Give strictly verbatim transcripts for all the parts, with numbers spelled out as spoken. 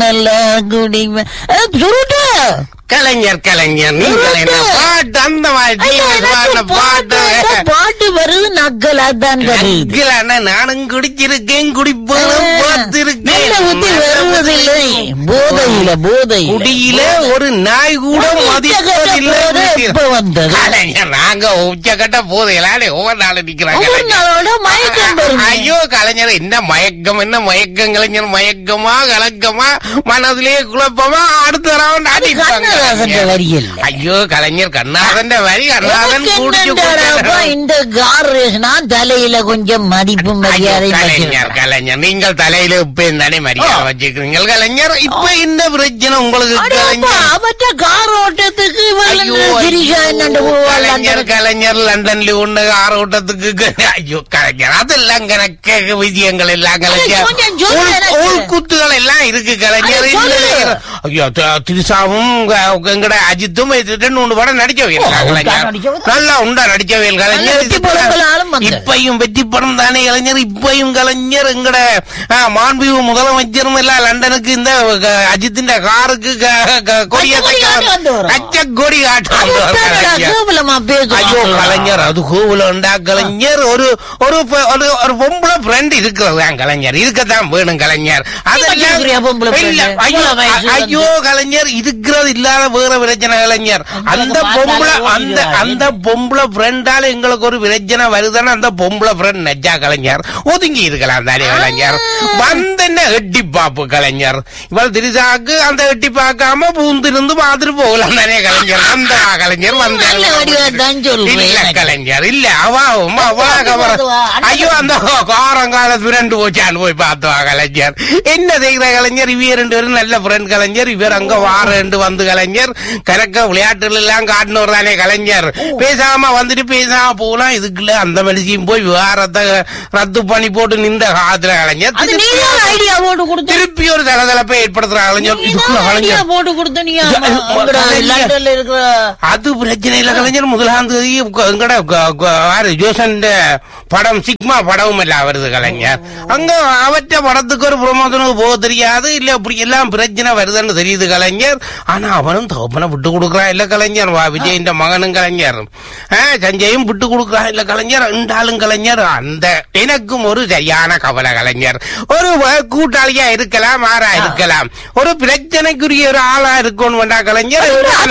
நல்ல குடி சுருட்டு கலைஞர் கலைஞர் நீங்கள் என்ன பாட்டு அந்த மாதிரி பாட்டு பாட்டு வருது நக்கலா தான் நக்கலான நானும் குடிச்சிருக்கேன் குடிப்பதும் பார்த்திருக்கேன் வருவதில்லை போதையில போதை குடியில ஒரு நாய் கூட மதிப்பதில்லை வந்தது கலைஞர் நாங்க உச்சக்கட்ட போதையிலானே ஒவ்வொரு நாளும் நிக்கிறாங்க. ஐயோ கலைஞர் என்ன மயக்கம் என்ன மயக்கம் கலைஞர் மயக்கமா கலக்கமா மனதிலே குழப்பமா அடுத்த ரவுண்ட் அடிப்பாங்க. ஐயோ கலைஞர் கண்ணாதன் வரி கண்ணாதன் இந்த கார் தலையில கொஞ்சம் மதிப்பு மரியாதை கலைஞர் கலைஞர் நீங்கள் தலையில இப்ப தானே மரியாதை வச்சுக்கிறீங்க கலைஞர். இப்ப என்ன பிரச்சனை உங்களுக்கு கலைஞர் கார் ஓட்டத்துக்கு கலைஞர் கலைஞர் லண்டன்ல ஒண்ணு கார் ஓட்டத்துக்கு ஐயோ கலைஞர் அதெல்லாம் கணக்க விஷயங்கள் எல்லாம் கலைஞர் குத்துகள் எல்லாம் இருக்கு கலைஞர். ஐயோ திரிசாவும் எங்கட அஜித்தும் ஒன்று படம் நடிச்சவர்கள் நல்லா உண்டா நடிச்சவர்கள் கலைஞர். இப்பையும் வெற்றி படம் தானே கலைஞர். இப்பையும் கலைஞர் எங்கட மாண்பு முதலமைச்சரும் எல்லாம் லண்டனுக்கு இந்த அஜித்தின் காருக்கு கொடி காட்டு. ஐயோ கலைஞர் அது கோவிலண்டா கலைஞர். ஒரு ஒரு ஒரு பொம்பளை ஃப்ரெண்ட் இருக்கிறது கலைஞர் இருக்கத்தான் வேணும் கலைஞர். அதெல்லாம் ஐயோ கலைஞர் இருக்கிறது இல்லாத வேற பிரச்சனை கலைஞர். அந்த பொம்பளை அந்த அந்த பொம்பளை ஃப்ரெண்டால எங்களுக்கு ஒரு பிரச்சனை வருதுன்னு அந்த பொம்பளை ஃப்ரெண்ட் நெஜா கலைஞர் ஒதுங்கி இருக்கலாம் தானே கலைஞர். வந்து என்ன எட்டி பாப்பு கலைஞர். இவள் திரிசாக்கு அந்த எட்டி பார்க்காம பூந்திருந்து பார்த்துட்டு போகலாம் தானே கலைஞர். அந்த கலைஞர் வந்த கலைஞர் இல்ல அவாவும் அவா ஐயோ அந்த காரங்கால ஃப்ரெண்டு போச்சான்னு போய் பார்த்தவா கலைஞர். என்ன செய்கிற கலைஞர். இவ ரெண்டு பேரும் நல்ல ஃப்ரெண்ட் கலைஞர். இவர் அங்க வாரண்டு வந்து கலைஞர் கணக்க விளையாட்டுல எல்லாம் காட்டினவர் தானே கலைஞர். பேசாம வந்துட்டு பேசாம போகலாம். இதுக்குள்ள அந்த மனுஷியும் போய் விவகாரத்தை ரத்து பண்ணி போட்டு நின்ற காலத்துல கலைஞர் திருப்பி ஒரு தளதளப்பை ஏற்படுத்துற கலைஞர். இதுக்குள்ள கலைஞர் போட்டு கொடுத்தீங்க அது பிரச்சனை இல்ல கலைஞர். முதலாம் தேதி எங்கட ஜோசன் படம் சிக்மா படமும் எல்லாம் வருது கலைஞர். அங்க அவற்ற படத்துக்கு ஒரு பிரமோதனுக்கு போக தெரியாது இல்ல அப்படி எல்லாம் பிரச்சனை வருதுன்னு தெரியுது கலைஞர். ஆனா அவனும் தகப்பனை விட்டு கொடுக்குறான் இல்ல கலைஞர். விஜயின் மகனும் கலைஞர் சஞ்சயும் விட்டு கொடுக்குறான் இல்ல கலைஞர். ரெண்டாலும் கலைஞர். அந்த எனக்கும் ஒரு சரியான கவலை கலைஞர். ஒரு கூட்டாளியா இருக்கலாம் ஆறா இருக்கலாம் ஒரு பிரச்சனைக்குரிய ஒரு ஆளா இருக்கணும் வேண்டா கலைஞர்.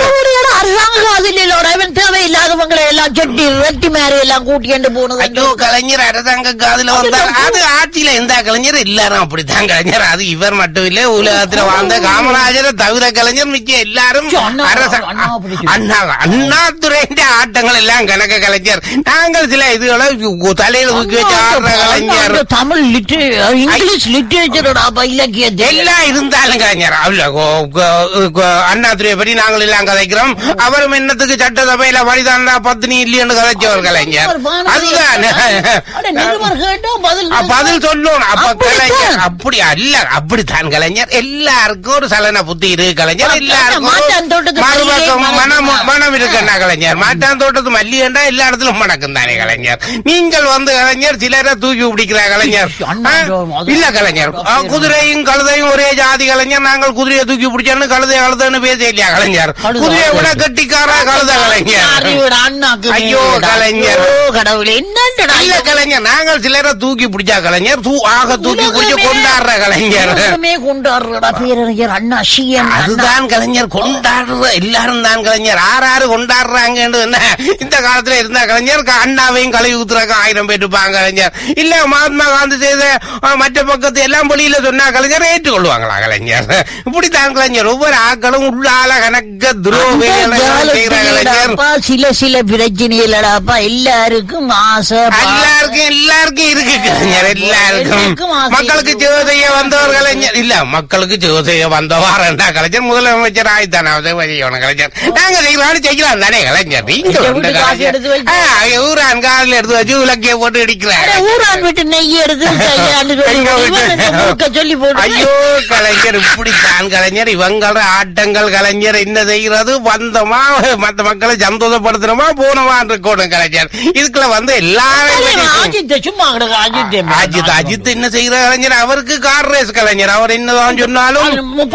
தேவையில்லாதவங்களை எல்லாம் செட்டி வெட்டி மாறி எல்லாம் கூட்டிட்டு போனது. ஐயோ கலைஞர் அரசாங்க காதுல வந்தார். அது ஆட்சியில இருந்தா கலைஞர் எல்லாரும் அப்படித்தான் கலைஞர். அது இவர் மட்டும் இல்ல உலகத்துல வாழ்ந்த காமராஜரை தவிர கலைஞர் மிக்க எல்லாரும் அண்ணாதுரை ஆட்டங்கள் எல்லாம் கணக்க கலைஞர். நாங்கள் சில இதுகளை தலையில தூக்கி வச்சு ஆடுற கலைஞர். தமிழ் இங்கிலீஷ் லிட்டரேச்சரோட இலக்கியத்தை எல்லாம் இருந்தாலும் கலைஞர் அண்ணாதுரையை பற்றி நாங்கள் எல்லாம் கதைக்கிறோம். அவரும் என்னத்துக்கு சட்டசபையில வழிதாண்டா பத்தினி இல்லைன்னு கதைச்சவர் கலைஞர். அதுதான் பதில் சொல்லணும். அப்ப கலைஞர் அப்படி அல்ல அப்படித்தான் கலைஞர். எல்லாருக்கும் ஒரு சலன புத்தி இருக்கு கலைஞர். எல்லாருக்கும் மனம் மனம் இருக்குன்னா கலைஞர். மாட்டான் தோட்டத்து மல்லிகண்டா எல்லா இடத்திலும் மணக்கும் தானே கலைஞர். நீங்கள் வந்து கலைஞர் சிலரை தூக்கி பிடிக்கிற கலைஞர் இல்ல கலைஞர். குதிரையும் கழுதையும் ஒரே ஜாதி கலைஞர். நாங்கள் குதிரையை தூக்கி பிடிச்சோன்னு கழுதை கழுதைன்னு பேச இல்லையா கலைஞர். குதிரையை விட கட்டிக்காரா கழுத கலைஞர். ஐயோ கலைஞர் கடவுளே இல்ல கலைஞர். நாங்கள் சிலரை தூக்கி பிடிச்சா கலைஞர் ஆக தூக்கி பிடிச்ச கொண்டாடுற கலைஞர். கொண்டாடுறா பேரறிஞர் அண்ணா சீஎம். அதுதான் கலைஞர் கொண்டாடுற எல்லாரும் தான் கலைஞர். ஆறாறு கொண்டாடுறாங்க இந்த காலத்துல இருந்தா கலைஞர். அண்ணாவையும் கழுவி ஊத்துறாங்க ஆயிரம் பேர் இருப்பாங்க கலைஞர். இல்ல மகாத்மா காந்தி செய்த மற்ற பக்கத்து எல்லாம் பொலியில சொன்னா கலைஞர் ஏற்றுக்கொள்வாங்களா கலைஞர். இப்படித்தான் கலைஞர். ஒவ்வொரு ஆக்களும் உள்ளால கணக்க துரோகிகள் கலைஞர். சில சில பிரச்சனைகளப்பா எல்லாருக்கும் ஆசை எல்லாருக்கும் எல்லாருக்கும் இருக்கு கலைஞர். எல்லாருக்கும் மக்களுக்கு ஜோதைய வந்தவர் கலைஞர் இல்ல மக்களுக்கு ஜோதைய வந்தவாரண்டா கலைஞர். முதலமைச்சர் ஆயித்தான கலைஞர். நாங்க செய்யலாம் தானே கலைஞர். ஊரான் காலில் எடுத்து வச்சு உலக்கைய போட்டு அடிக்கிறாங்க. ஊரான் விட்டு நெய் எடுத்து சொல்லி போட்டு. ஐயோ கலைஞர் இப்படித்தான் கலைஞர். இவங்கள ஆட்டங்கள் கலைஞர் என்ன செய்கிறது வந்தோமா மத்த மக்களை சந்தோஷப்படுத்தணுமா போனமா இருக்கணும் கலைஞர். இதுக்குள்ள வந்து எல்லாரும் அஜித் அஜித் என்ன செய்யற கலைஞர், அவருக்கு கார் ரேஸ் கலைஞர். அவர் என்னதான் சொன்னாலும்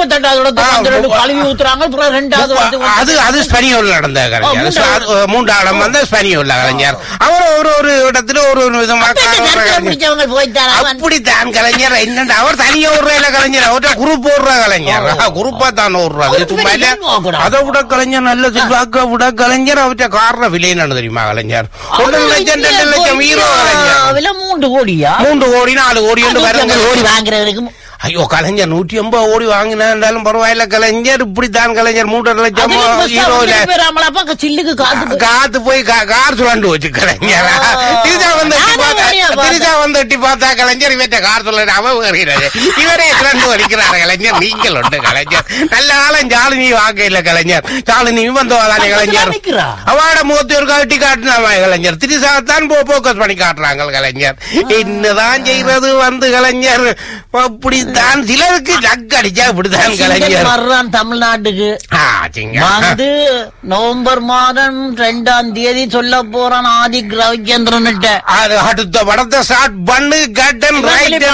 அது அது ஸ்பெனியோல நடந்த கலைஞர், மூன்றாம் இடம் வந்த ஸ்பெனியோல கலைஞர். அவர் ஒரு ஒரு இடத்துல ஒரு ஒரு விதமா அப்படித்தான் கலைஞர். என்னண்டா அவர் தனியா ஓடுற கலைஞர், அவர்கிட்ட குரூப் ஓடுற கலைஞர், குரூப்பா தான் ஓடுறாரு. சும்மா இல்ல அதை விட கலைஞர் நல்ல சிவாக்க விட கலைஞர் அவர்கிட்ட காரண விலை என்ன தெரியுமா கலைஞர், ஒரு லட்சம் ரெண்டு லட்சம் ஹீரோ கலைஞர், மூன்று கோடியா மூன்று கோடி நாலு கோடி என்று வருங்க கோடி வாங்குறதுக்கு. ஐயோ கலைஞர் நூற்றி ஐம்பது கோடி வாங்கினாலும் பரவாயில்ல கலைஞர், இப்படித்தான் கலைஞர் மூன்றரை லட்சம் ஹீரோல சில்லுக்கு காத்து போய் கார் சுழண்டு வச்சு கலைஞர். திருச்சா வந்து திருச்சா வந்து எட்டி பார்த்தா கலைஞர் இவற்ற கார் சொல்ல அவ வருகிறது, இவரே சுழண்டு வலிக்கிறார் கலைஞர். நீங்கள் உண்டு கலைஞர், நல்ல காலம் ஜாலினி வாங்க இல்ல கலைஞர், ஜாலினி வந்தவாதானே கலைஞர். அவாட முகத்தி ஒரு கட்டி காட்டினாமா கலைஞர், திருசாத்தான் போக்கஸ் பண்ணி காட்டுறாங்க கலைஞர். என்னதான் செய்யறது வந்து கலைஞர், அப்படி தான் சிலருக்கு ஜக் அடிச்சா இப்படிதான் கலைஞர் வர்றான் தமிழ்நாட்டுக்கு. வந்து நவம்பர் மாதம் ரெண்டாம் தேதி சொல்ல போறான் ஆதிக் ரவிச்சந்திரன். அடுத்த படத்தை ஸ்டார்ட் பண்ணு கட்டன் ரைட்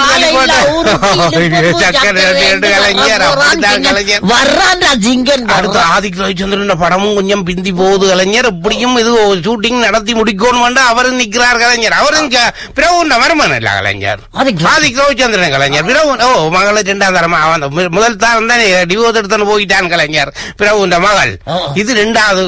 வர்றான் சிங்கன். அடுத்த ஆதிக் ரவிச்சந்திரன் படமும் கொஞ்சம் பிந்தி போகுது கலைஞர். இப்படியும் இது ஷூட்டிங் நடத்தி முடிக்கணும் அவரு நிக்கிறார் கலைஞர். அவரும் பிரவுண்ட மருமன் இல்ல கலைஞர், ஆதிக் ரவிச்சந்திரன் கலைஞர். பிரவுன் ஓ மகளை ரெண்டாம் தரமா முதல் தாரம் தான் டிவோர்ஸ் எடுத்து போயிட்டான் கலைஞர், பிரபுண்ட மகள். இது ரெண்டாவது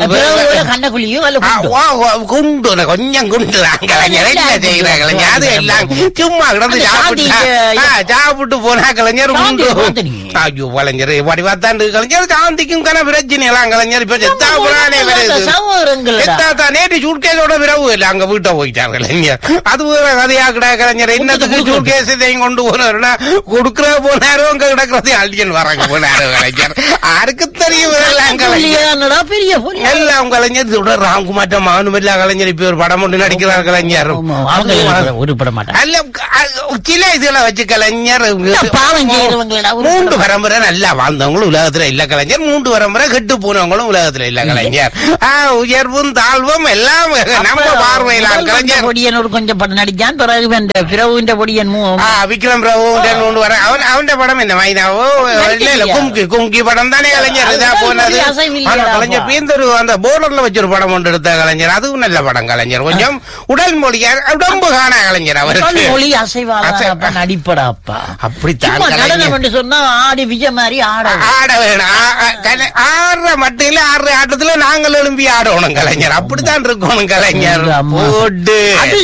குண்டு கொஞ்சம் குண்டுதான் கலைஞர். என்ன செய்யற கலைஞர், அது எல்லாம் சும்மா கிடந்து சாப்பிட்டு போனா கலைஞர் உண்டு. ஐயோ கலைஞர் வடிவாத்தாண்டு கலைஞர், சாந்திக்கும் கன பிரச்சனை எல்லாம் கலைஞர். இப்ப செத்தா புறானே வருது, நேற்று சூட்கேஸோட பிரபு இல்ல அங்க வீட்டை போயிட்டார் கலைஞர். அது வேற கதையா கிடா கலைஞர். என்னத்துக்கு சூட்கேஸ் இதையும் கொண்டு போனா கொடுக்குற போனாரோ அங்க கிடக்கிறது அழியன் வராங்க போனாரோ கலைஞர். யாருக்கு தெரியும் எல்லாம் கலைஞர். இதோட ராம்குமார் மகனும் இல்ல கலைஞர். இப்ப ஒரு படம் ஒன்று நடிக்கிறார் கலைஞர். ஒரு படம் அல்ல சில இதுல வச்சு கலைஞர் மூன்று பரம்பரை நல்லா வாழ்ந்தவங்களும் உலகத்துல இல்ல கலைஞர், மூன்று பரம்பரை கெட்டு போனவங்களும் உலகத்துல இல்ல கலைஞர். உயர்வும் தாழ்வும் எல்லாம் நம்ம பார்வையிலாம் கலைஞர். பொடியன் ஒரு கொஞ்சம் படம் நடிச்சான், பிறகு பிரபுவின் பொடியன் விக்ரம் பிரபு வர அவன் அவன் படம் என்ன மைனாவோ இல்ல கும்கி கும்கி படம் தானே கலைஞர். இதா போனது கலைஞர் பேந்தரு அந்த போர்டர்ல வச்சு ஒரு படம் ஒன்று எடுத்த கலைஞர், அதுவும் நல்ல படம் கலைஞர். கொஞ்சம் உடல் மொழியா உடம்பு காண கலைஞர். அவருக்கு மொழி அசைவாக நடிப்படாப்பா அப்படித்தான் சொன்னா ஆடி விஜய் மாதிரி ஆட ஆட வேணும். ஆடுற மட்டும் இல்ல ஆடுற ஆட்டத்துல நாங்கள் எழும்பி ஆடணும் கலைஞர். அப்படித்தான் இருக்கணும் கலைஞர். போட்டு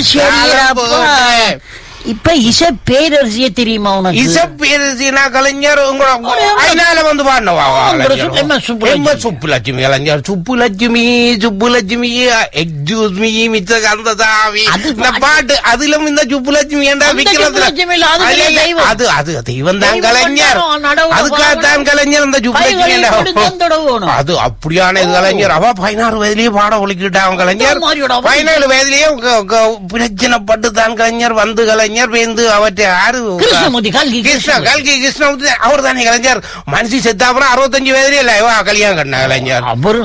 இப்ப இசை பேரரசிய தெரியுமா உனக்கு? இசை பேரரசினா கலைஞர் அதனால வந்து பாடினவா சுப்புலட்சுமி கலைஞர். சுப்புலட்சுமி சுப்புலட்சுமி எக்ஸ்கியூஸ்மி மிச்ச கந்தசாமி இந்த பாட்டு அதிலும் இந்த சுப்புலட்சுமி என்றா விக்கிறதுல அது அது தெய்வம் தான் கலைஞர். அதுக்காகத்தான் கலைஞர் இந்த சுப்புலட்சுமி அது அப்படியான இது கலைஞர். அவ பதினாறு வயதிலேயே பாட ஒழிக்கிட்டான் கலைஞர். பதினேழு வயதிலேயே பிரச்சனைப்பட்டு தான் கலைஞர் வந்து கலைஞர் பேந்து அவற்றை ஆறு கிருஷ்ணமூர்த்தி கல்கி கல்கி கிருஷ்ணமூர்த்தி அவர் தானே கலைஞர். மனுஷி செத்தாப்புறம் அறுபத்தஞ்சு வயதுல இல்ல கல்யாணம் கண்ண கலைஞர்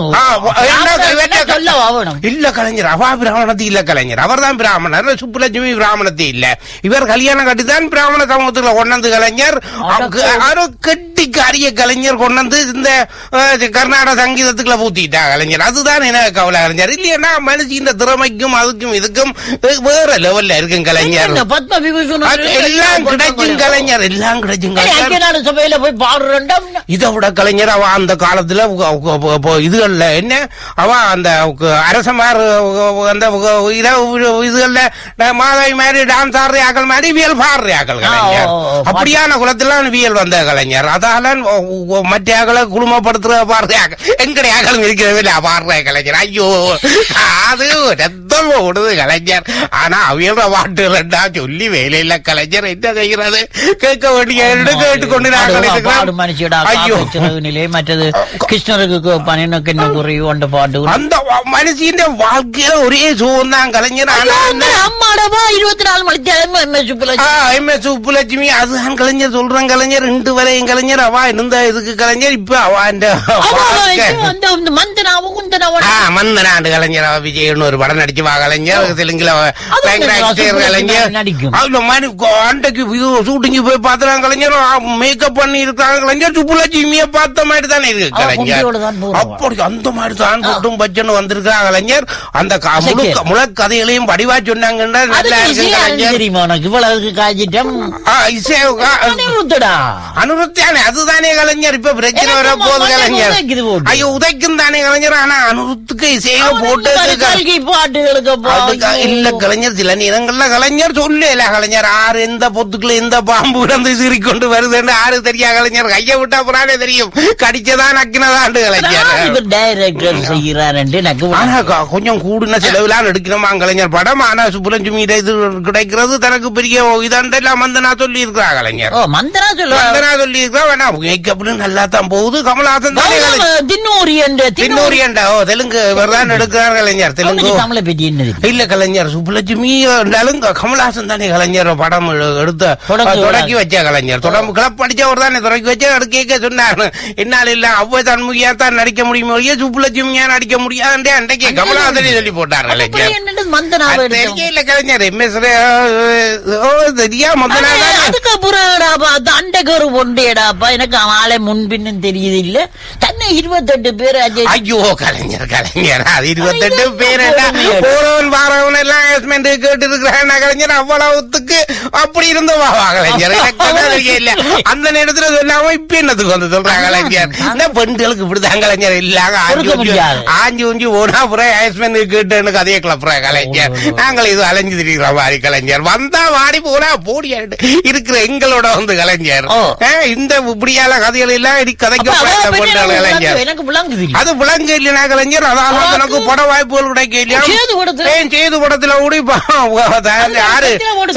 இல்ல கலைஞர். அவா பிராமணத்தி இல்ல கலைஞர், அவர் தான் பிராமணர். சுப்புலட்சுமி பிராமணத்தி இல்ல. இவர் கல்யாணம் கட்டித்தான் பிராமண சமூகத்துல கொண்டு கலைஞர். கெட்டிக்கு அரிய கலைஞர் கொண்டு இந்த கர்நாடக சங்கீதத்துக்குள்ள பூத்திட்டா கலைஞர். அதுதான் எனக்கு கவலை கலைஞர். இல்லையா மனுஷி இந்த திறமைக்கும் அதுக்கும் இதுக்கும் வேற லெவல்ல இருக்கும் கலைஞர். எல்லாம் கிடைக்கும் கலைஞர், எல்லாம் கிடைக்கும் கலைஞர். சபையில போய் பாடுறேன் இதை விட கலைஞர். அவ அந்த காலத்துல இதுகள்ல என்ன அவ அந்த அரசமார் அந்த இதுகள்ல மாதவி மாதிரி டான்ஸ் ஆடுறாக்கள் மாதிரி வியல் பாடுறாக்கள் கலைஞர். அப்படியான குலத்துல வியல் வந்த கலைஞர். அதால மற்ற ஆக்களை குடும்பப்படுத்துற பாடுறாக்கள் எங்கடைய ஆக்களும் இருக்கிறவே பாடுற கலைஞர். ஐயோ அது ரத்தம் ஓடுது கலைஞர். ஆனா அவியல்ற பாட்டு ரெண்டா சொல்லி வேலையில கலைஞர் என்ன செய்கிறது கேட்க வேண்டிய கேட்டுக்கொண்டு மற்றது கிருஷ்ணருக்கு பணினுக்கு என்ன குறைவு அந்த பாட்டு அந்த மனுஷின் வாழ்க்கையில ஒரே சோகம் தான் கலைஞர். அம்மாடவா இருபத்தி நாலு மணி நேரம் எம் எஸ் சுப்புலட்சுமி அதுதான் கலைஞர் சொல்றேன் கலைஞர். ரெண்டு வரையும் கலைஞர் அவ இந்த இதுக்கு கலைஞர் இப்ப அவ மந்தனாண்டு கலைஞர் விஜய்னு ஒரு படம் நடிச்சு வா கலைஞர் தெலுங்குல கலைஞர் அதுல மாதிரி அண்டைக்கு இது ஷூட்டிங் போய் பாத்துறாங்க கலைஞர் மேக்கப் பண்ணி இருக்காங்க கலைஞர் சுப்புலட்சுமிய பார்த்த மாதிரி தானே இருக்கு கலைஞர் அப்படி அந்த மாதிரி தான் கூட்டும் பச்சன்னு வந்திருக்காங்க கலைஞர் அந்த முழு கதைகளையும் வடிவா சொன்னாங்கன்னா நல்லா இருக்கு அனுருத்தானே அதுதானே கலைஞர் இப்ப பிரச்சனை வர போது கலைஞர் ஐயோ உதைக்கும் தானே கலைஞர் ஆனா அனுருத்துக்கு இசைய போட்டு இல்ல கலைஞர் சில நேரங்கள்ல கலைஞர் சொல்லல கலைஞர் ஆறு எந்த பொத்துக்குள்ள எந்த பாம்பு வந்து சீறிக்கொண்டு வருதுன்னு ஆறு தெரியா கலைஞர் கைய விட்டா புறானே தெரியும் கடிச்சதான் நக்கினதாண்டு கலைஞர் டைரக்டர் செய்யறாரு ஆனா கொஞ்சம் கூடுன செலவுலாம் எடுக்கணுமா கலைஞர் படம் ஆனா சுப்புலட்சுமி இது கிடைக்கிறது தனக்கு பெரிய இதாண்டெல்லாம் மந்தனா சொல்லி இருக்கிறா கலைஞர் மந்தனா சொல்ல மந்தனா சொல்லி இருக்கிறா வேணா மேக்கப்னு நல்லா தான் போகுது கமலஹாசன் தின்னூரியண்டா ஓ தெலுங்கு வரதான் எடுக்கிறார் கலைஞர் தெலுங்கு தமிழை பற்றி என்ன இல்ல கலைஞர் சுப்புலட்சுமி கமலஹாசன் தானே கலைஞர் படம் எடுத்த தொடக்கி வச்ச கலைஞர் தொடர்பு கிளப் படிச்சவர் தானே தொடக்கி வச்ச கேட்க சொன்னாரு என்னால இல்ல அவ்வை தன்முகியா தான் நடிக்க முடியுமோ சுப்புலட்சுமியா நடிக்க முடியாது அன்றைக்கு கமலஹாசனே சொல்லி போட்டார் கலைஞர் இல்ல கலைஞர் எம் எஸ் தெரியா மந்தனா அண்டைக்கு ஒரு ஒன்றையடாப்பா எனக்கு ஆளை முன்பின்னு தெரியுது இல்ல தன்னை இருபத்தெட்டு பேர் ஐயோ கலைஞர் கலைஞர் அது இருபத்தெட்டு பேர் போறவன் வாரவன் எல்லாம் கேட்டு இருக்கிறான் கலைஞர் அவ்வளவுத்துக்கு அப்படி இருந்து வாவா கலைஞர் இல்ல அந்த நேரத்துல சொல்லாம இப்ப என்னத்துக்கு வந்து சொல்றாங்க கலைஞர் இந்த பெண்களுக்கு இப்படிதான் கலைஞர் இல்லாங்க ஆஞ்சு ஊஞ்சி ஓனா புற ஆயுஷ்மன் கேட்டுன்னு கதையை கிளப்புற கலைஞர் நாங்கள் இது அலைஞ்சு திரிகிற மாதிரி கலைஞர் வந்தா வாடி போனா போடியாட்டு இருக்கிற எங்களோட வந்து கலைஞர் இந்த இப்படியால கதைகள் எல்லாம் கதைக்க அது விளங்க இல்லையா கலைஞர் அதாவது எனக்கு பட வாய்ப்புகள் கிடைக்க இல்லையா செய்து படத்துல ஓடி யாரு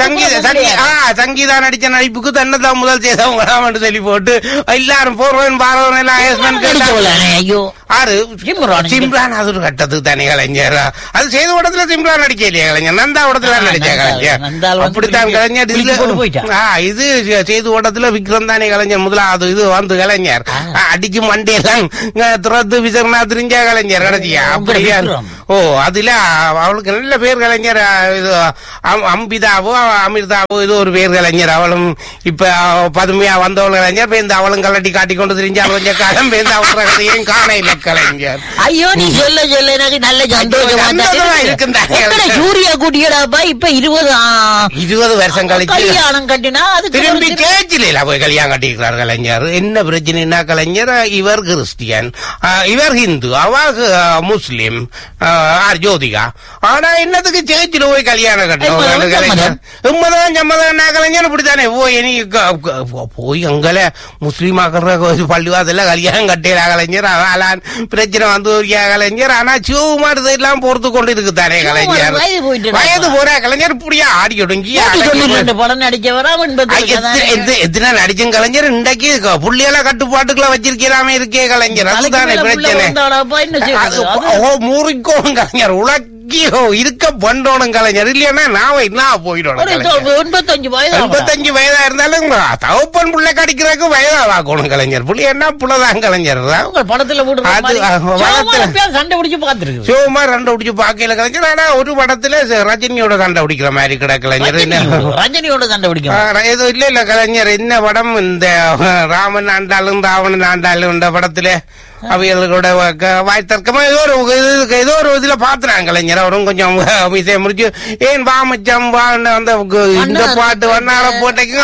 சங்கீதா நடிச்ச நடிப்புக்கு தன்னைதான் முதல் செய்தவங்க சொல்லி போட்டு எல்லாரும் போறவன் பாரவன் எல்லாம் ஐயோ ஆறு சிம்ரான் அது ஒரு கட்டத்துக்கு தானே கலைஞர் அது செய்த படத்துல சிம்ரான் நடிக்க இல்லையா கலைஞர் நந்தா படத்துல நடிச்ச கலைஞர் அப்படித்தான் கலைஞர் இது செய்து ஓட்டத்துல விக்ரம் தானே கலைஞர் முதலாவது இது வந்து கலைஞர் அடிச்சு மண்டையெல்லாம் துரத்து விசரணா தெரிஞ்ச கலைஞர் கடைசியா அப்படியா ஓ அதுல அவளுக்கு நல்ல பேர் கலைஞர் இது அம்பிதாவோ அமிர்தாவோ இது ஒரு பேர் கலைஞர் அவளும் இப்ப பதுமையா வந்தவள் கலைஞர் பேருந்து அவளும் கலட்டி காட்டி கொண்டு தெரிஞ்சா கொஞ்சம் காலம் பேருந்து அவள கதையும் காண இல்ல கலைஞர் ஐயோ நீ சொல்ல சொல்ல எனக்கு நல்ல சந்தோஷமா இருக்கு சூர்யா குட்டியடாப்பா இப்ப இருபது இருபது வருஷம் கழிச்சு கல்யாணம் கட்டினா அது திரும்பி கேச்சில போய் கல்யாணம் கட்டிக்கிறார் கலைஞர் என்ன பிரச்சனைனா கலைஞர் இவர் கிறிஸ்டியன் இவர் ஹிந்து அவர் முஸ்லிம் ஜோதிகா ஆனா என்னத்துக்கு சேர்ச்சில போய் கல்யாணம் கட்டணும் கலைஞர் உண்மைதான் சம்மதான் கலைஞர் இப்படித்தானே போய் இனி போய் அங்கல முஸ்லீம் ஆக்குற பள்ளிவாசல்ல கல்யாணம் கட்டிடா கலைஞர் அதான் பிரச்சனை வந்து கலைஞர் ஆனா சிவகுமார் இதெல்லாம் பொறுத்து கொண்டு இருக்குதானே கலைஞர் வயது போற கலைஞர் இப்படியா ஆடி ஒடுங்கி படம் நடிச்சவரா எத்தனை நடிச்சும் கலைஞர் இன்றைக்கு புள்ளியெல்லாம் கட்டுப்பாட்டுக்குள்ள வச்சிருக்கிறாமே இருக்கே கலைஞர் அதுதானே பிரச்சனை மூறிக்கோம் கலைஞர் உலக இருக்க பண்ணணும் கலைஞர் இல்லையா நாம என்ன போயிடணும் எண்பத்தஞ்சு வயது எண்பத்தஞ்சு வயதா இருந்தாலும் தவப்பன் புள்ள கடிக்கிறதுக்கு வயதாக்கணும் கலைஞர் புள்ளி என்ன புள்ளதான் கலைஞர் படத்துல சண்டை பிடிச்சு பாத்துருக்கு சிவகுமார் சண்டை பிடிச்சு பாக்கல கலைஞர் ஆனா ஒரு படத்துல ரஜினியோட சண்டை பிடிக்கிற மாதிரி கிட கலைஞர் ரஜினியோட சண்டை பிடிக்கும் ஏதோ இல்ல இல்ல கலைஞர் என்ன படம் இந்த ராமன் ஆண்டாலும் ராவணன் ஆண்டாலும் இந்த படத்துல அவைகளோட வாய் தர்க்கமா ஏதோ ஒரு ஏதோ ஒரு இதுல பாத்துறாங்க கலைஞர் அவரும் கொஞ்சம் விஷயம் முடிச்சு ஏன் வாமச்சம் அந்த இந்த பாட்டு வண்ணால போட்டீங்க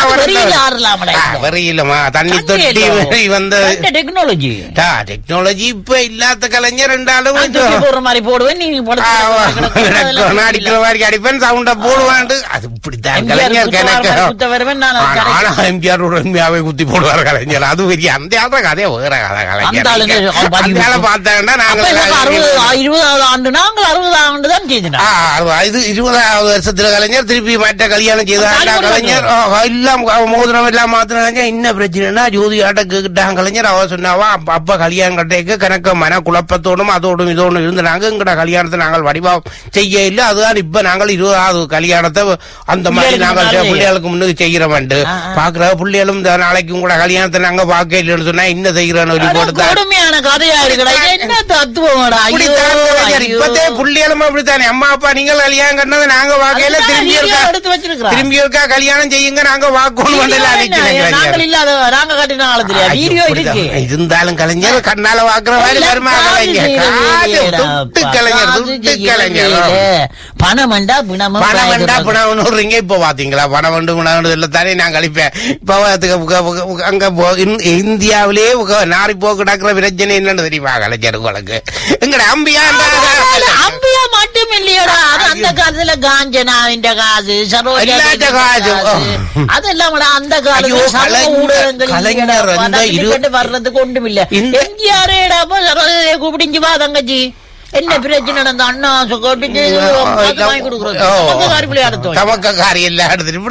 வரையிலமா தண்ணி தொட்டி வந்த டெக்னாலஜி டெக்னாலஜி இப்ப இல்லாத கலைஞர் இருந்தாலும் போடுற மாதிரி போடுவேன் நீங்க அடிக்கிற மாதிரி அடிப்பேன் சவுண்ட போடுவான் அது இப்படித்தான் கலைஞர் ஆனா எம்ஜிஆர் உண்மையாவே குத்தி போடுவார் கலைஞர் அது பெரிய அந்த கதையை வேற கதை கலைஞர் இருபதாவது ஆண்டு நாங்கள் அறுபது ஆண்டு தான் செய்தேன். இது இருபதாவது வருஷத்துல கலைஞர் திருப்பி மற்ற கல்யாணம் செய்தாண்டா கலைஞர் எல்லாம் மோதிரம் எல்லாம் மாத்தினாங்க. என்ன பிரச்சனைனா ஜோதி ஆட்ட கேட்டாங்க கலைஞர். அவ சொன்னாவா அப்ப கல்யாணம் கட்டைக்கு கணக்க மன குழப்பத்தோடும் அதோடும் இதோடும் இருந்தாங்க. எங்கட கல்யாணத்தை நாங்கள் வடிவா செய்ய இல்லை. அதுதான் இப்ப நாங்கள் இருபதாவது கல்யாணத்தை அந்த மாதிரி நாங்கள் பிள்ளைகளுக்கு முன்னுக்கு செய்கிறோம். பாக்குற பிள்ளைகளும் நாளைக்கு கூட கல்யாணத்தை நாங்க பார்க்க இல்லைன்னு சொன்னா என்ன செய்கிறோன்னு சொல்லி போட்டு கொடுமையான கதையா இருக்கிற என்ன தத்துவம். இப்பத்தே பிள்ளைகளும் அப்படித்தானே. அம்மா அப்பா நீங்கள் கல்யாணம் கட்டினது நாங்க வாக்கையில திரும்பி இருக்கா திரும்பி இருக்கா கல்யாணம் செய்யுங்க நாங்க வாக்கணும் இருந்தாலும் கலைஞர் கண்ணால வாக்குற மாதிரி வருமா கலைஞர் துட்டு கலைஞர் துட்டு கலைஞர் பணமண்டா பிணமும் பணமண்டா பிணம்னு விடுறீங்க. இப்ப பாத்தீங்களா பணம் வந்து பிணம் இல்ல தானே நான் கழிப்பேன். இப்ப அங்க இந்தியாவிலே நாரி போக்கு கிடக்குற பிரச்சனை என்னன்னு தெரியுமா கலைஞர் உங்களுக்கு? எங்கட அம்பியா அம்பியா மட்டும் இல்லையோடா. அந்த காலத்துல காஞ்சனா இந்த காசு இல்லாத காசு அதெல்லாம் அந்த காலத்துல கலைஞர் வர்றதுக்கு ஒன்றும் இல்ல. எம்ஜிஆரேடா கூப்பிடிஞ்சு வா தங்கச்சி என்ன பிரச்சனை நடந்த அண்ணா தமக்காரி இல்ல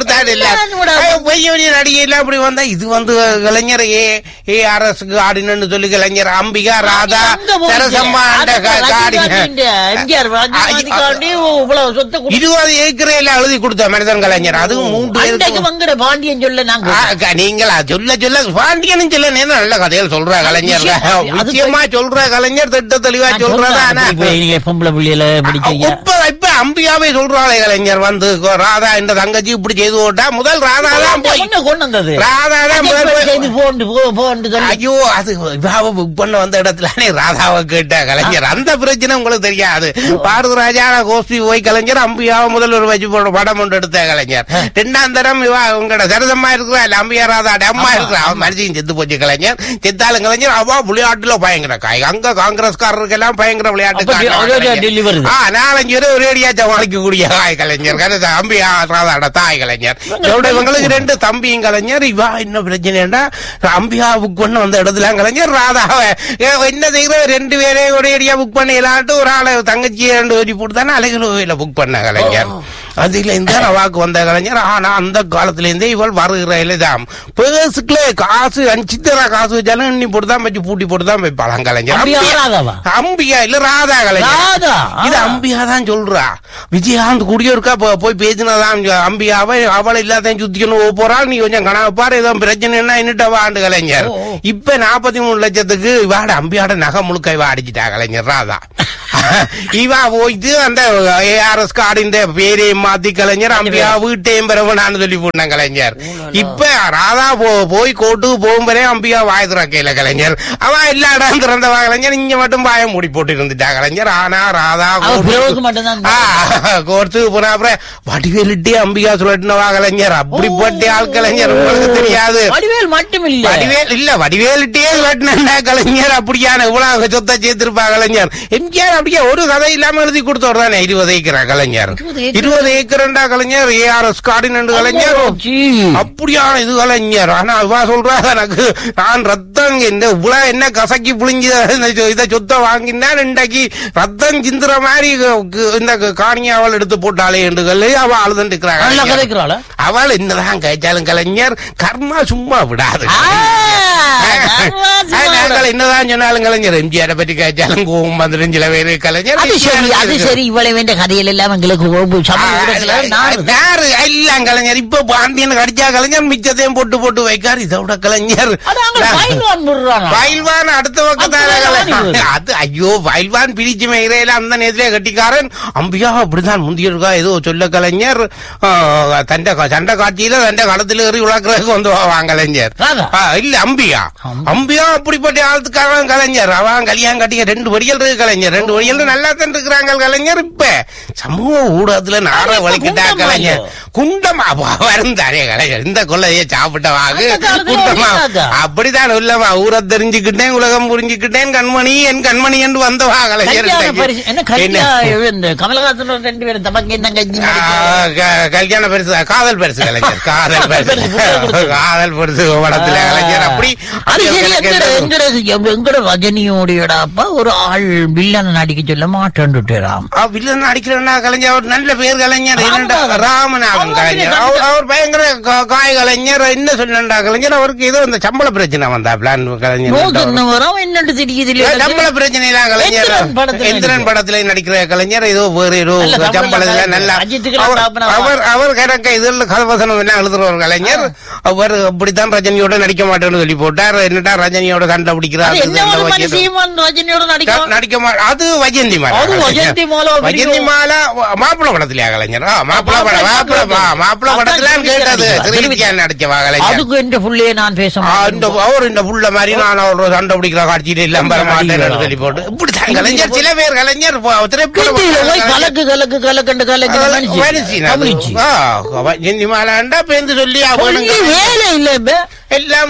நடிகை இல்ல அப்படி வந்தா இது வந்து கலைஞர் ஏ ஏ ஆர் எஸ் காடினு சொல்லி கலைஞர் அம்பிகா ராதா சரசம்மா இருபது ஏக்கரையில எழுதி கொடுத்த மனிதன் கலைஞர். அதுவும் மூன்று பாண்டியன் சொல்ல நாங்க நீங்களா சொல்ல சொல்ல பாண்டியன் சொல்ல நல்ல கதைகள் சொல்ற கலைஞர் நிச்சயமா சொல்ற கலைஞர் திட்ட தெளிவா சொல்றதா. இப்ப அம்பியாவே சொல்றாளே கலைஞர் வந்து ராதா இந்த தங்கச்சி இப்படி செய்து போட்டா முதல் ராதா தான் போய் கொண்டு வந்தது. ராதா தான் ஐயோ அது இவாவை புக் பண்ண வந்த இடத்துல ராதாவை கேட்ட கலைஞர். அந்த பிரச்சனை உங்களுக்கு தெரியாது. பாரத ராஜா கோஷ்டி போய் கலைஞர் அம்பியாவை முதல் ஒரு வச்சு போட படம் ஒன்று எடுத்த கலைஞர். ரெண்டாம் தரம் இவா உங்களோட சரதம்மா இருக்கிறா இல்ல அம்பியா ராதா அம்மா இருக்கிறா அவன் மனுஷன் செத்து போச்சு கலைஞர். செத்தாலும் கலைஞர் அவா விளையாட்டுல பயங்கர காய். அங்க காங்கிரஸ்காரருக்கு எல்லாம் பயங்கர விளையாட்டு நாலஞ்சு பேர் ஒரேடியா சமாளிக்கக்கூடிய தாய் கலைஞர் அம்பியா ராதாட தாய் கலைஞர். இவங்களுக்கு ரெண்டு தம்பியும் கலைஞர். இவா என்ன பிரச்சனைடா அம்பியா புக் பண்ண வந்த இடத்துல கலைஞர் ராதாவை என்ன செய்யற ரெண்டு பேரே ஒரேடியா புக் பண்ண இல்லாட்டு ஒரு ஆளை தங்கச்சி ரெண்டு வரி போட்டு தானே அழகு புக் பண்ண கலைஞர். அதுல இந்த வாக்கு வந்த கலைஞர். ஆனா அந்த காலத்துல இருந்தே இவள் வருகிற தான் பேசுக்குள்ளே காசு சித்தரா காசு வச்சாலும் எண்ணி போட்டுதான் வச்சு பூட்டி போட்டுதான் வைப்பாளாம் கலைஞர். அம்பியா இல்ல ராதா கலைஞர். இது அம்பியா தான் சொல்றா. விஜயகாந்த் குடியிருக்கா போய் பேசினதான் அம்பியாவை அவளை இல்லாத சுத்திக்கணும் போறாள். நீ கொஞ்சம் கணப்பாரு ஏதோ பிரச்சனைன்னா என்னட்ட வாண்டு கலைஞர். இப்ப நாற்பத்தி மூணு லட்சத்துக்கு இவாட அம்பியாட நகை முழுக்க இவா அடிச்சுட்டா கலைஞர் ராதா. இவா போயிட்டு அந்த ஏஆர்எஸ் கார்டு பேரே மாத்தி கலைஞர் அம்பியா வீட்டையும் பெறவனான்னு சொல்லி போட்டான் கலைஞர். இப்ப ராதா போய் கோட்டுக்கு போகும்போதே அம்பியா வாய் திறக்கையில கலைஞர். அவ எல்லா இடம் திறந்தவா கலைஞர். இங்க மட்டும் வாய மூடி போட்டு இருந்துட்டா கலைஞர். ஆனா ராதா கோர்த்துக்கு போனா அப்புறம் வடிவேலிட்டே அம்பிகா சொல்லட்டுனவா கலைஞர். அப்படிப்பட்ட ஆள் கலைஞர் உங்களுக்கு தெரியாது. வடிவேல் மட்டும் இல்ல வடிவேல் இல்ல வடிவேலிட்டே சொல்லட்டுனா கலைஞர். அப்படியான இவ்வளவு சொத்தை சேர்த்திருப்பா கலைஞர். எம்ஜிஆர் அப்படியே ஒரு கதை இல்லாம எழுதி கொடுத்தவர் தானே இருபது ஏக்கரா கலைஞர். இருபது ஏக்கரண்டா கலைஞர் ஏஆர்எஸ் கார்டினு கலைஞர். அப்படியான இது கலைஞர். ஆனா இவா சொல்றா எனக்கு நான் ரத்தம் இந்த உலக என்ன கசக்கி புளிஞ்சு இதை சொத்தை வாங்கினா இன்றைக்கு ரத்தம் சிந்துற மாதிரி இந்த காணியை அவள் எடுத்து போட்டாளே என்று சொல்லி அவள் அழுதுன்னு இருக்கிறாள். அவள் என்னதான் கேட்டாலும் கலைஞர் கர்மா சும்மா விடாது. என்னதான் சொன்னாலும் கலைஞர் எம்ஜிஆரை பற்றி கேட்டாலும் கோபம் வந்துடும் சில பேரு கலைஞர். அது சரி இவ்வளவு வேண்டிய கதையில் எல்லாம் எங்களுக்கு எல்லாம் கலைஞர். இப்ப பாண்டியன் கடிச்சா கலைஞர் மிச்சத்தையும் போட்டு போட்டு வைக்காரு. இதோட கலைஞர் பயில்வான் அடுத்த பக்கத்தான அது ஐயோ பயில்வான் பிரிச்சு மேயில அந்த நேரத்திலே கட்டிக்காரன் அம்பியா அப்படிதான் முந்திய இருக்கா ஏதோ சொல்ல கலைஞர். தண்ட சண்டை காட்சியில தண்ட களத்தில் ஏறி உழக்கிறதுக்கு வந்து வாங்க கலைஞர். இல்ல அம்பியா அம்பியா அப்படிப்பட்ட ஆளுக்காரன் கலைஞர். அவன் கல்யாணம் கட்டிக்க ரெண்டு வடிகள் இருக்கு கலைஞர். ரெண்டு வடிகள் நல்லா தான் இருக்கிறாங்க கலைஞர். இப்ப சமூக ஊடகத்துல நார வலிக்கிட்டா கலைஞர். குண்டமா வருந்தாரே கலைஞர். இந்த கொள்ளைய சாப்பிட்ட வாக்கு குண்டமா அப்படித்தான் இல்லவா ஊரை தெரிஞ்சுக்கிட்டேன் உலகம் புரிஞ்சுக்கிட்டேன் கண்மணி என் கண்மணி என்று வந்தவா கலைஞர். கமலஹாசன் ரெண்டு பேரும் கல்யாண பரிசு காதல் பரிசு கலைஞர். காதல் பரிசு காதல் பரிசு படத்துல கலைஞர். அப்படி எங்கட ரஜினியோடையடாப்பா ஒரு ஆள் வில்லன் நடிக்க சொல்ல மாட்டேன்னுட்டாராம். வில்லன் நடிக்கிறா கலைஞர், அவர் நல்ல பேர் கலைஞர், ராமநாதன் கலைஞர். அவர் பயங்கர காய கலைஞர். என்ன சொல்லா கலைஞர், அவருக்கு ஏதோ இந்த சம்பள பிரச்சனை வந்தா பிளான் கலைஞர், என்னன்னு தெரியுது சம்பள பிரச்சனை எல்லாம் கலைஞர். எந்திரன் படத்துல நடிக்கிற கலைஞர் ஏதோ வேறு ஏதோ சம்பளத்துல நல்லா அவர் அவர் கணக்க இதுல கதவசனம் எல்லாம் எழுதுறவர் கலைஞர். அவர் அப்படித்தான் ரஜினியோட நடிக்க மாட்டேன்னு சொல்லி போட்டார். என்னடா ரஜினியோட சண்டை பிடிக்கிறார், நடிக்க மாட்டேன். அது வஜந்தி மாலா, வஜந்தி மாலா மாப்பிள படத்திலயா கலைஞர்? மாப்பிள படம் மாப்பிள படத்துல கேட்டது நடிச்சவா கலைஞர். அதுக்கு இந்த புள்ளைய நான் பேச அவர் இந்த புள்ள மாதிரி நான் ஒரு சண்டை பிடிக்கிற காட்சியில எல்லாம் வர மாட்டேன்னு சொல்லி போட்டு இப்படித்தான் கலைஞர். சில பேர் கலைஞர் கலக்கு கலக்கு கலக்கண்டு கலக்கு வஜந்தி மாலாண்டா பேருந்து சொல்லி வேலை இல்ல எல்லாம்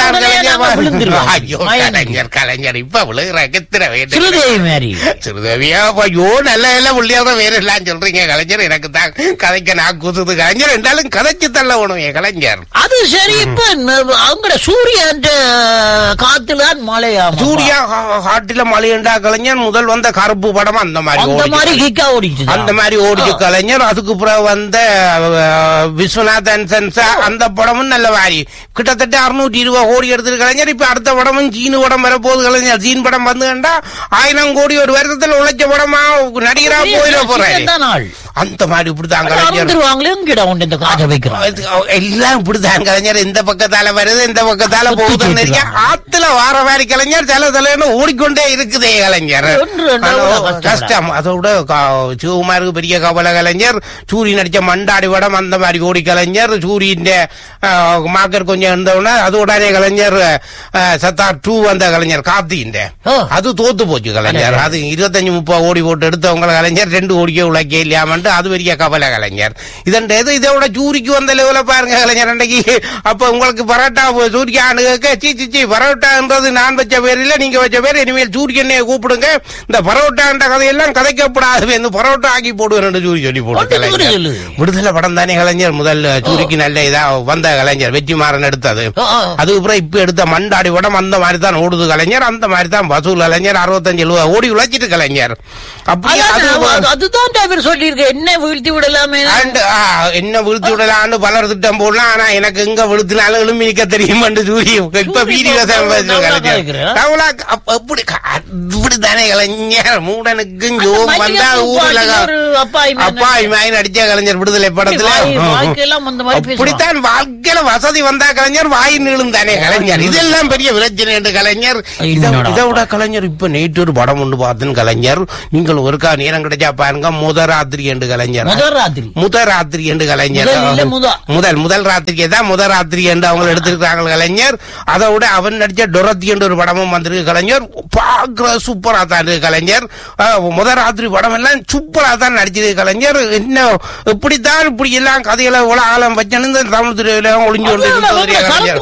கலைஞர் கலைஞர் இப்ப விழுகிற சிறுதேவியா ஐயோ நல்ல எல்லாம் உள்ளியாத வேற எல்லாம் சொல்றீங்க கலைஞர். எனக்கு தான் கதைக்க நான் குசுது கலைஞர் என்றாலும் கதைச்சு தள்ள வேணும் கலைஞர். அது சரி. இப்ப அவங்க சூரிய காத்துலதான் மழையா, சூர்யா காட்டுல மழையண்டா கலைஞர். முதல் வந்த கருப்பு படம் அந்த மாதிரி அந்த மாதிரி ஓடிச்சு கலைஞர். அதுக்கு பிறகு வந்த விஸ்வநாதன் சென்சா அந்த படமும் நல்ல வாரி கிட்டத்தட்ட அறுநூற்றி இருபது கோடி எடுத்துட்டு கலைஞர். இப்ப அடுத்த படமும் சீனு படம் வரப்போகுது கலைஞர். சீன் படம் வந்து கண்டா ஆயிரம் கோடி ஒரு வருஷத்துல உழைச்ச படமா நடிகரா போயிட போறேன். அந்த மாதிரி இப்படிதான் கலைஞர். எல்லாம் இப்படிதான் கலைஞர். இந்த பக்கத்தால வருது இந்த பக்கத்தால போகுதுன்னு ஆத்துல வார மாதிரி கலைஞர் சில தலைன்னு ஓடிக்கொண்டே இருக்குதே கலைஞர். கஷ்டம். அதோட சிவகுமாருக்கு பெரிய கவலை கலைஞர். சூரி நடிச்ச மண்டாடி படம் அந்த மாதிரி ஓடி கலைஞர். சூரியின் மார்க்கெட் கொஞ்சம் இருந்தவுடனே அது உடனே கலைஞர் சத்தா டூ வந்த கலைஞர் கார்த்திகின்ற அது தோத்து போச்சு கலைஞர். அது இருபத்தஞ்சு முப்பது கோடி போட்டு எடுத்தவங்க கலைஞர் ரெண்டு கோடிக்கே உழைக்க இல்லையாம அது பெரிய கவலை கலைஞர். இதன் இதோட சூரிக்கு வந்த லெவல பாருங்க கலைஞர். அன்றைக்கு அப்ப உங்களுக்கு பரோட்டா சூரியானு சீச்சி பரோட்டான்றது நான் வச்ச பேர் இல்ல நீங்க வச்ச பேர், இனிமேல் சூரியனை கூப்பிடுங்க, இந்த பரோட்டான்ற கதையெல்லாம் கதைக்கப்படாது, இந்த பரோட்டா ஆக்கி போடுவேன் சூரி சொல்லி போட்டு கலைஞர். விடுதலை படம் தானே கலைஞர் முதல் சூரிக்கு நல்ல இதா வந்த கலைஞர், வெற்றிமாறன் எடுத்தது. அதுக்கப்புறம் இப்ப எடுத்த மண்டாடி படம் அந்த மாதிரி தான் ஓடுது கலைஞர். அந்த மாதிரி தான் வசூல் கலைஞர். அறுபத்தஞ்சு எழுபது ஓடி உழைச்சிட்டு கலைஞர். அப்படி அதுதான் சொல்லியிருக்கேன். என்ன வீழ்த்தி விடலாமே, என்ன வீழ்த்தி விடலான்னு பலர் திட்டம் போடலாம். ஆனா எனக்கு எங்க விழுத்தினாலும் எழும்பி நிக்க தெரியும் சூரிய. இப்ப வீடியோ இப்படித்தானே கலைஞர். மூடனுக்கும் ஜோம் வந்தா ஊர்ல அப்பாய் மாய் நடிச்ச கலைஞர் விடுதலை படத்துல. இப்படித்தான் வாழ்க்கையில வசதி வந்தா கலைஞர் வாய் நீளும் தானே கலைஞர். இதெல்லாம் பெரிய பிரச்சனை என்று கலைஞர். இதை விட கலைஞர் இப்ப நேற்று ஒரு படம் ஒன்று பார்த்தேன் கலைஞர். நீங்கள் ஒருக்கா நேரம் கிடைச்சா பாருங்க. முதராத்திரி என்று கலைஞர். முதராத்திரி என்று கலைஞர். முதல் முதல் ராத்திரிக்கே தான் முதராத்திரி என்று அவங்க எடுத்திருக்கிறாங்க கலைஞர். அதை விட அவன் நடிச்ச டொரத்தி என்று ஒரு படமும் வந்திருக்கு கலைஞர். பாக்குற சூப்பரா தான் இருக்கு கலைஞர். முதராத்திரி படம் எல்லாம் சூப்பரா தான் நடிச்சது கலைஞர். என்ன இப்படித்தான் இப்படி எல்லாம் கதைகளை ஆழம் வச்சு தமிழ் துறையில ஒளிஞ்சு கொண்டு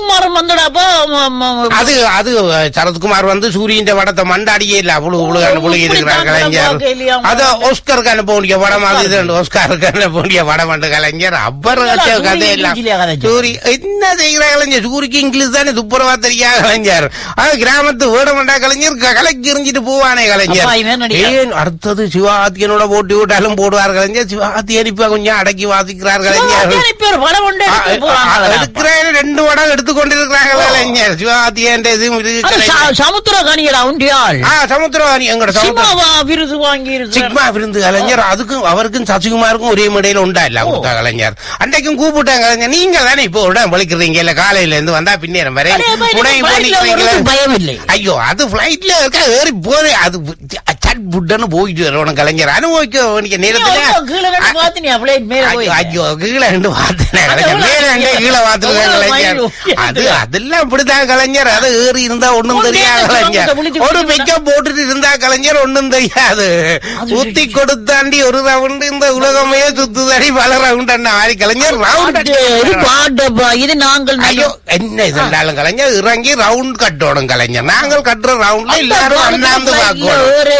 அது அது சரத்குமார் வந்து சூரியன் படத்தை மண்டாடியே இல்ல அவ்வளவு இருக்கிறார் கலைஞர். அது ஆஸ்கருக்கு அனுப்ப வேண்டிய படம், அது ஆஸ்கருக்கு அனுப்ப வேண்டிய படம் என்று கலைஞர். அப்புறம் கதையெல்லாம் சூரி என்ன செய்கிற கலைஞர். சூரிக்கு இங்கிலீஷ் தானே துப்புரவா தெரியா கலைஞர். அது கிராமத்து வேடமண்டா கலைஞர் கலைக்கு எரிஞ்சிட்டு போவானே கலைஞர். ஏன் அடுத்தது சிவாத்தியனோட போட்டி விட்டாலும் போடுவார் கலைஞர். சிவாத்தியன் இப்ப கொஞ்சம் அடக்கி வாசிக்கிறார் கலைஞர். எடுக்கிற ரெண்டு படம் எடுத்துக்கொண்டிருக்கிறாங்க கலைஞர். சிவாத்தியன் சமுத்திரகாணி சமுத்திரகாணி எங்கட விருது வாங்கி சிக்மா விருந்து கலைஞர். அதுக்கும் அவருக்கும் சசிகுமாருக்கும் ஒரே மேடையில உண்டா இல்ல கொடுத்தா கலைஞர். அன்றைக்கும் கூப்பிட்டாங்க கலைஞர். நீங்க தானே இப்போ உடனே வலிக்கிறீங்க இல்ல காலையில இருந்து வந்தா பின்னேரம் வரை பயம் இல்லை. ஐயோ அது பிளைட்ல இருக்கா ஏறி போது அது சட் புட்டன்னு போயிட்டு வரணும் கலைஞர். அனுபவிக்க வேண்டிய நேரத்துல ஐயோ கீழே ரெண்டு பார்த்தேன் கலைஞர். மேலே கீழே பார்த்துருக்கேன் கலைஞர். அது அதெல்லாம் இப்படிதான் கலைஞர். அது ஏறி இருந்தா ஒண்ணும் தெரியாது கலைஞர். ஒரு மேக்கப் போட்டுட்டு இருந்தா கலைஞர் ஒண்ணும் தெரியாது. சுத்தி கொடுத்தாண்டி ஒரு ரவுண்டு இந்த உலகமே சுத்துதாடி பல ரவுண்ட் ஆடி கலைஞர். இது நாங்கள் ஐயோ என்ன இருந்தாலும் கலைஞர் இறங்கி ரவுண்ட் கட்டணும் கலைஞர். நாங்கள் கட்டுற ரவுண்ட்ல எல்லாரும் அண்ணாந்து பார்க்கணும்.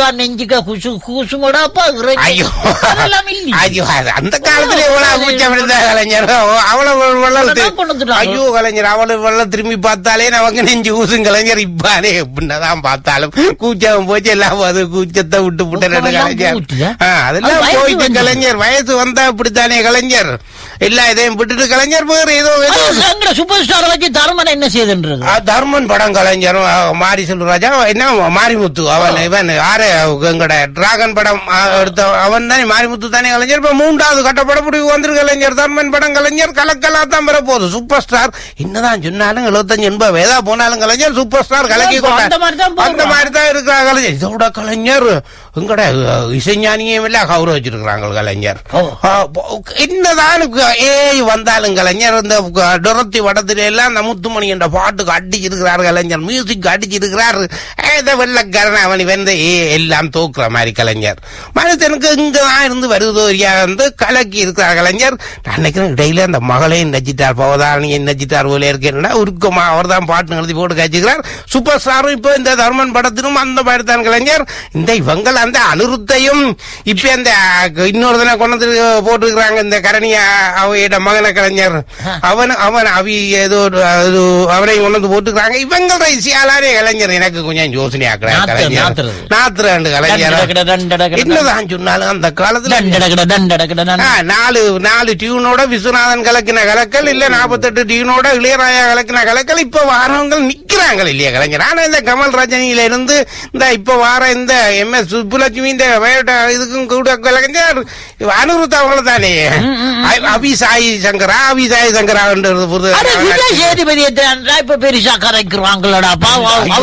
நெஞ்சுக்க குசு கூசுங்கடாப்பா. ஐயோ அதெல்லாம் இல்ல. ஐயோ அந்த காலத்துல எவ்வளவு கூச்சம் இருந்தா கலைஞர், அவ்வளவு வெள்ளம். ஐயோ கலைஞர் அவ்வளவு வெள்ளம் திரும்பி பார்த்தாலே நமக்கு நெஞ்சு ஊசும் கலைஞர். இப்பானே எப்படின்னதான் பார்த்தாலும் கூச்சம் போச்சு எல்லாம் அது கூச்சத்தை விட்டு விட்டு கலைஞர். அதெல்லாம் போயிட்டு கலைஞர் வயசு வந்தா இப்படித்தானே கலைஞர் எல்லா இதையும் விட்டுட்டு கலைஞர் வேறு ஏதோ சூப்பர் ஸ்டார் வச்சு தர்மன் என்ன செய்துன்றது. தர்மன் படம் கலைஞர் மாரி செல்வராஜா என்ன மாரிமுத்து அவன் இவன் ஆறு எங்கட டிராகன் படம் எடுத்த அவன் தானே மாரிமுத்து தானே கலைஞர். இப்ப மூன்றாவது கட்ட படப்பிடிவு வந்துரு கலைஞர். தர்மன் படம் கலைஞர் கலக்கலா தான் பெற போகுது. சூப்பர் ஸ்டார் என்னதான் சொன்னாலும் எழுபத்தஞ்சு எண்பது வயதா போனாலும் கலைஞர் சூப்பர் ஸ்டார் கலக்கி அந்த மாதிரி தான் இருக்கிறாங்க கலைஞர். இதோட கலைஞர் எங்கட இசைஞானியும் இல்ல கௌரவிச்சிருக்கிறாங்க கலைஞர். என்னதான் ஏ வந்தாலும் கலைஞர் இந்த டொரத்தி வடத்தில எல்லாம் அந்த முத்துமணி என்ற பாட்டுக்கு அடிச்சிருக்கிறார் கலைஞர். மியூசிக் அடிச்சிருக்கிறார். வெள்ளக்காரன் அவன் வந்து ஏ எல்லாம் தோக்குற மாதிரி கலைஞர். மனுஷனுக்கு இங்கதான் இருந்து வருதோ வந்து கலக்கி இருக்கிறார் கலைஞர். நான் நினைக்கிறேன் இடையில அந்த மகளையும் நச்சிட்டார், பவதாரணியை நச்சிட்டார் போல இருக்கேன்னா உருக்கமா அவர் தான் பாட்டு எழுதி போட்டு காய்ச்சிக்கிறார். சூப்பர் ஸ்டாரும் இப்போ இந்த தர்மன் படத்திலும் அந்த மாதிரி தான் கலைஞர். இந்த இவங்கள் அந்த அனிருத்தையும் இப்ப அந்த இன்னொரு தினம் கொண்டு போட்டுருக்கிறாங்க இந்த கரணியா அவையிட மகன கலைஞர். அவன் அவன் அவி ஏதோ அவரை கொண்டு போட்டுக்கிறாங்க. இவங்கள இசையாளரே கலைஞர் எனக்கு கொஞ்சம் யோசனை ஆக்குறாங்க கலைஞர். நாத்திரண்டு கலைஞர் என்னதான் சொன்னாலும் அந்த காலத்துல நாலு நாலு டியூனோட விஸ்வநாதன் கலக்கின கலக்கல் இல்ல நாற்பத்தெட்டு டியூனோட இளையராஜா கலக்கின கலக்கல் இப்ப வாரவங்க நிக்கிறாங்க இல்லையா கலைஞர். ஆனா இந்த கமல் ரஜினியில இருந்து இந்த இப்ப வார இந்த எம் எஸ் சுப்புலட்சுமி இந்த இதுக்கும் கூட கலைஞர் அனுருத் அவங்கள தானே அபி சாய் சங்கரா அபி சாய் சங்கரா சேதுபதி இப்ப பெருசா கரைக்கிறாங்களடாப்பா.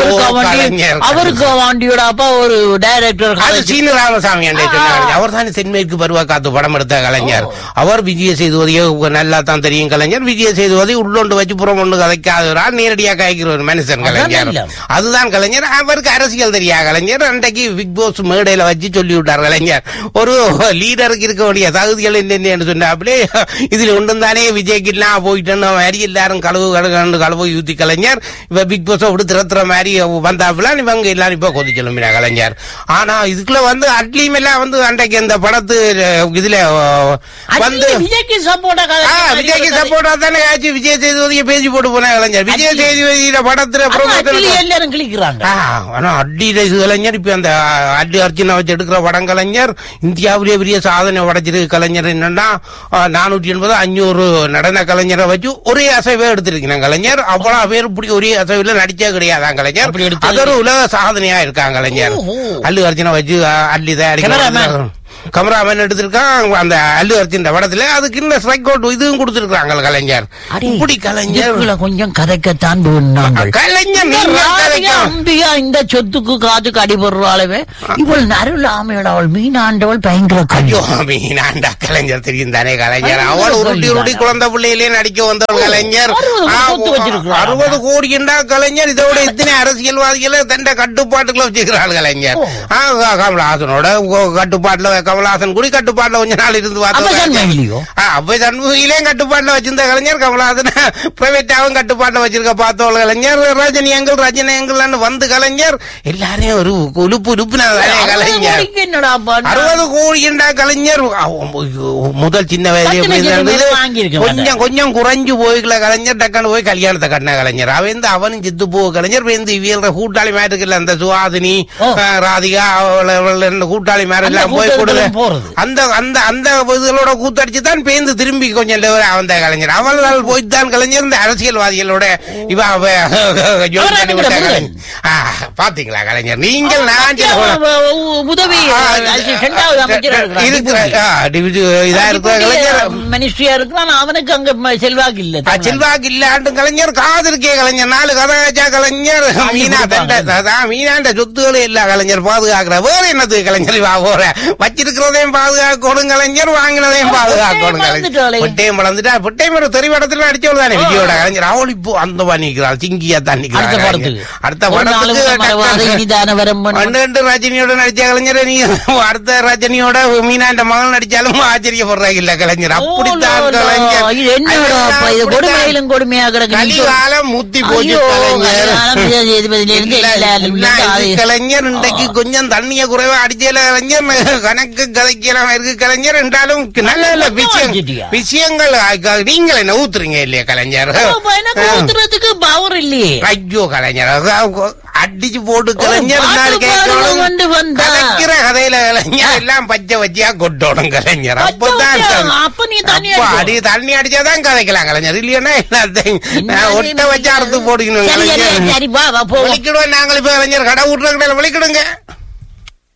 அவருக்கு வாண்டியோடாப்பா ஒரு டைரக்டர் சீனு ராமசாமி அவர் தானே தென்மேற்கு பருவ காத்து படம் எடுத்த கலைஞர். அவர் விஜய சேதுபதியை நல்லா தான் தெரியும் கலைஞர். விஜய சேதுபதி உள்ளொண்டு வச்சு புறம் ஒன்று கதைக்காதவரால் நேரடியா காய்க்கிற ஒரு மனுஷன் கலைஞர். அதுதான் கலைஞர். அவருக்கு அரசியல் தெரியா கலைஞர். அன்றைக்கு பிக் பாஸ் மேடையில வச்சு சொல்லி விட்டார் கலைஞர். ஒரு லீடருக்கு இருக்க வேண்டிய தகுதிகள் என்னென்னு சொன்னாப்லே இதுல ஒன்றும் தானே விஜய்க்கு எல்லாம் போயிட்டு மாதிரி எல்லாரும் களவு கழுகு களவு யூத்தி கலைஞர். இப்ப பிக் பாஸ் விட்டு திறத்துற மாதிரி வந்தாப்புல இவங்க எல்லாரும் இப்ப கொதிக்கலும் கலைஞர். ஆனா இதுக்குள்ள வந்து அட்லியும் எல்லாம் வந்து அன்றைக்கு இந்த படத்து இதுல வந்து விஜய்க்கு சப்போர்ட்டா விஜய்க்கு சப்போர்ட்டா தானே ஆச்சு. விஜய் சேதுபதியை பேசி போட்டு போன கலைஞர். விஜய் சேதுபதியில படத்துல எல்லாரும் கிளிக்கிறாங்க. ஆனா அடி கலைஞர் இப்ப அந்த அடி அர்ஜுனா வச்சு எடுக்கிற படம் கலைஞர் இந்தியாவிலேயே பெரிய சாதனை படைச்சிருக்கு கலைஞர். என்னன்னா நானூற்றி எண்பது அஞ்சூறு நடன கலைஞரை வச்சு ஒரே அசைவே எடுத்திருக்கிறேன் கலைஞர். அவ்வளவு பேர் இப்படி ஒரே அசைவில் நடிச்சே கிடையாதான் கலைஞர். அது ஒரு உலக சாதனையா இருக்காங்க கலைஞர். அல்லு அர்ஜுனா வச்சு அள்ளி தயாரிக்க கமராமேன் எடுத்திருக்கான் அந்த அல்லு அர்ஜுன் படத்துல. அதுக்கு இன்னும் ஸ்ட்ரைக் அவுட் இதுவும் கொடுத்திருக்காங்க கலைஞர். இப்படி கலைஞர் கொஞ்சம் கதைக்கத்தான் கலைஞர் இந்த சொத்துக்கு காதுக்கு அடிபடுறாளவே இவள் நருள் ஆமையோட அவள் மீனாண்டவள் பயங்கர ஐயோ மீனாண்டா கலைஞர் தெரியும் தானே கலைஞர். அவள் உருட்டி உருட்டி குழந்தை பிள்ளையிலே நடிக்க வந்தவள் கலைஞர். அறுபது கோடி என்றா கலைஞர். இதோட இத்தனை அரசியல்வாதிகளை தண்ட கட்டுப்பாட்டுக்குள்ள வச்சுக்கிறாள் கலைஞர். கமலஹாசனோட கட்டுப்பாட்டுல கமலஹாசன் கூடி கட்டுப்பாட்டுல கொஞ்ச நாள் இருந்து பார்த்தோம். கட்டுப்பாட்டுல வச்சிருந்த கலைஞர். கமலஹாசன் பிரைவேட்டாவும் கட்டுப்பாட்டுல வச்சிருக்க பார்த்தோம் கலைஞர். ரஜினி எங்கள் ரஜினி எங்கள் வந்து கலைஞர் எல்லாரையும் ஒரு உலுப்பு உலுப்புனாலே கலைஞர். அறுபது கோடி என்றா கலைஞர். முதல் சின்ன வயதில் கொஞ்சம் கொஞ்சம் குறைஞ்சு போய்க்கல கலைஞர். டக்குன்னு போய் கல்யாணத்தை கட்டின கலைஞர். அவன் அவனும் சித்து போ கலைஞர். இவியல் கூட்டாளி மாதிரி இருக்குல்ல அந்த சுவாதினி ராதிகா கூட்டாளி மாதிரி எல்லாம் போய் கொடுங்க அந்த அந்த அந்த இதுகளோட கூத்தடிச்சு தான் பேந்து திரும்பி கொஞ்சம் வந்த கலைஞர். அவள் போய்தான் கலைஞர் இந்த அரசியல்வாதிகளோட இவ பாத்தீங்களா கலைஞர். நீங்கள் நான் உதவி இதா இருக்கிற கலைஞர் மினிஸ்ட்ரியா இருக்கான். அவனுக்கு அங்க செல்வாக்கு இல்ல செல்வாக்கு இல்லாண்டு கலைஞர் காது இருக்கே கலைஞர். நாலு கதாச்சா கலைஞர். மீனா தண்ட மீனாண்ட சொத்துக்களே இல்ல கலைஞர் பாதுகாக்கிற. வேற என்னது கலைஞர் போற வச்சிருக்கிறதையும் பாதுகாக்கணும் கலைஞர். வாங்கினதையும் பாதுகாக்கணும் கலைஞர். பொட்டையும் வளர்ந்துட்டா பொட்டையும் தெரிவடத்துல அடிச்சவள் தானே விஜயோட கலைஞர். அவள் இப்போ அந்த பண்ணிக்கிறாள் சிங்கியா தான் நிக்கிறாள். அடுத்த படத்துக்கு இனிதான வரம் பன்னெண்டு ரஜினியோட நடிச்ச கலைஞர் நீ அடுத்த ரஜினியோட மீனாண்ட மகன் நடிச்சாலும் ஆச்சரியப்படுறாங்க இல்ல கலைஞர். அப்படித்தான் கலைஞர். கொடுமையிலும் கொடுமையா கிடக்கு. கலிகாலம் முத்தி போச்சு கலைஞர். கலைஞர் இன்றைக்கு கொஞ்சம் தண்ணிய குறைவா அடிச்சல கலைஞர் கணக்கு கதைக்கலாம் இருக்கு கலைஞர். என்றாலும் நல்ல நல்ல விஷயம் விஷயங்கள் நீங்கள் என்ன ஊத்துறீங்க இல்லையா கலைஞர்? ஊத்துறதுக்கு பவர் இல்லையே. ஐயோ கலைஞர் அடிச்சு போட்டு கலைஞர் கலைக்கிற கதையில கலைஞர் எல்லாம் பச்சை வச்சியா கொட்டோடும் கலைஞர். அப்பதான் அடி தண்ணி அடிச்சாதான் கதைக்கலாம் கலைஞர். இல்லையா ஒட்ட வச்சு அறுத்து போடுக்கணும் கலைஞர். விളിக்கிடுவோம் நாங்கள் இப்ப கலைஞர் கடை விட்டுற கடையில விളിக்கிடுங்க.